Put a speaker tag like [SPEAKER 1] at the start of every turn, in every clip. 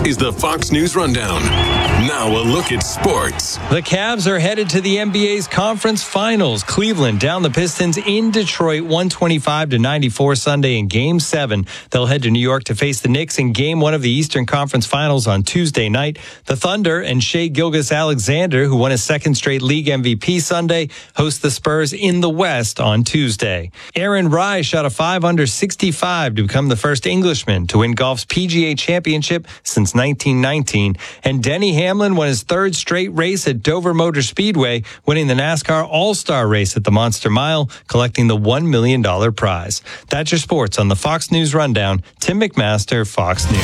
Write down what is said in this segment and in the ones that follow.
[SPEAKER 1] is the Fox News Rundown. Now a look at sports.
[SPEAKER 2] The Cavs are headed to the NBA's conference finals. Cleveland down the Pistons in Detroit, 125-94 Sunday in Game 7. They'll head to New York to face the Knicks in Game 1 of the Eastern Conference Finals on Tuesday night. The Thunder and Shai Gilgeous-Alexander, who won his second straight league MVP Sunday, host the Spurs in the West on Tuesday. Aaron Rai shot a 5-under 65 to become the first Englishman to win golf's PGA Championship since 1919. And Denny Hamlin won his third straight race at Dover Motor Speedway, winning the NASCAR All-Star race at the Monster Mile, collecting the $1 million prize. That's your sports on the Fox News Rundown. Tim McMaster, Fox News.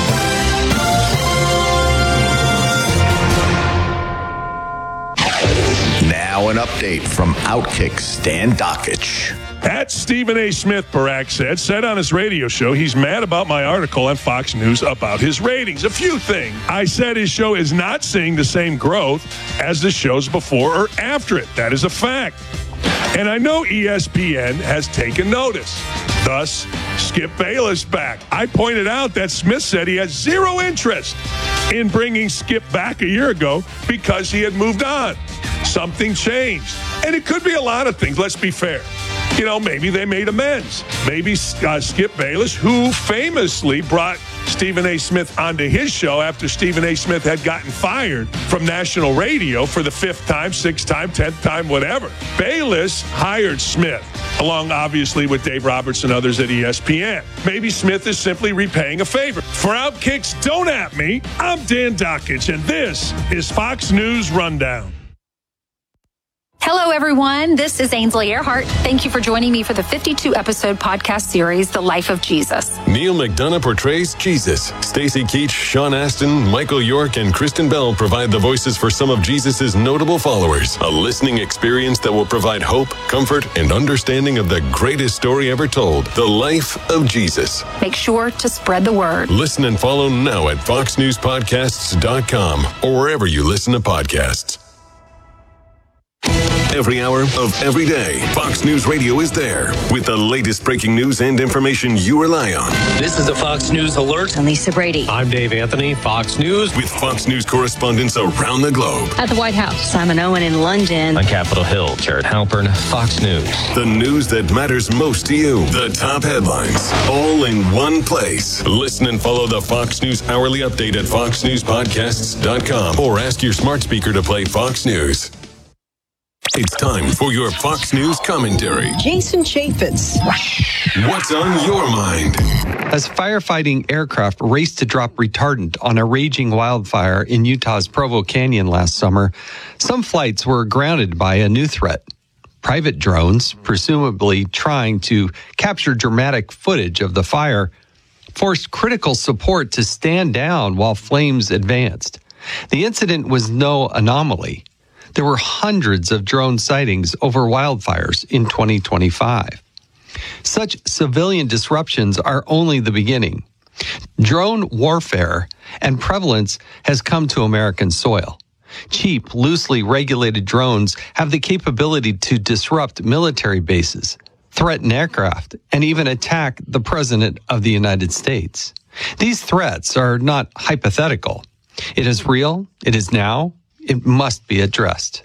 [SPEAKER 3] Now an update from Outkick Stan Dockich.
[SPEAKER 4] At Stephen A. Smith, Barack said on his radio show he's mad about my article on Fox News about his ratings. A few things. I said his show is not seeing the same growth as the shows before or after it. That is a fact. And I know ESPN has taken notice. Thus, Skip Bayless back. I pointed out that Smith said he has zero interest in bringing Skip back a year ago because he had moved on. Something changed. And it could be a lot of things, let's be fair. You know, maybe they made amends. Maybe Skip Bayless, who famously brought Stephen A. Smith onto his show after Stephen A. Smith had gotten fired from national radio for the 5th time, 6th time, 10th time, whatever. Bayless hired Smith, along obviously with Dave Roberts and others at ESPN. Maybe Smith is simply repaying a favor. For Outkicks, don't at me. I'm Dan Dockich, and this is Fox News Rundown.
[SPEAKER 5] Hello, everyone. This is Ainsley Earhart. Thank you for joining me for the 52-episode podcast series, The Life of Jesus.
[SPEAKER 1] Neil McDonough portrays Jesus. Stacey Keach, Sean Astin, Michael York, and Kristen Bell provide the voices for some of Jesus' notable followers. A listening experience that will provide hope, comfort, and understanding of the greatest story ever told, The Life of Jesus.
[SPEAKER 5] Make sure to spread the word.
[SPEAKER 1] Listen and follow now at foxnewspodcasts.com or wherever you listen to podcasts. Every hour of every day, Fox News Radio is there with the latest breaking news and information you rely on.
[SPEAKER 6] This is a Fox News Alert.
[SPEAKER 7] I'm Lisa Brady.
[SPEAKER 6] I'm Dave Anthony, Fox News.
[SPEAKER 1] With Fox News correspondents around the globe.
[SPEAKER 7] At the White House, Simon Owen in London.
[SPEAKER 6] On Capitol Hill, Jared Halpern, Fox News.
[SPEAKER 1] The news that matters most to you. The top headlines, all in one place. Listen and follow the Fox News Hourly Update at foxnewspodcasts.com or ask your smart speaker to play Fox News. It's time for your Fox News commentary.
[SPEAKER 8] Jason Chaffetz.
[SPEAKER 1] What's on your mind?
[SPEAKER 9] As firefighting aircraft raced to drop retardant on a raging wildfire in Utah's Provo Canyon last summer, some flights were grounded by a new threat. Private drones, presumably trying to capture dramatic footage of the fire, forced critical support to stand down while flames advanced. The incident was no anomaly. There were hundreds of drone sightings over wildfires in 2025. Such civilian disruptions are only the beginning. Drone warfare and prevalence has come to American soil. Cheap, loosely regulated drones have the capability to disrupt military bases, threaten aircraft, and even attack the President of the United States. These threats are not hypothetical. It is real. It is now. It must be addressed.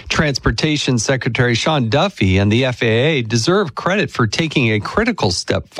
[SPEAKER 9] Transportation Secretary Sean Duffy and the FAA deserve credit for taking a critical step forward.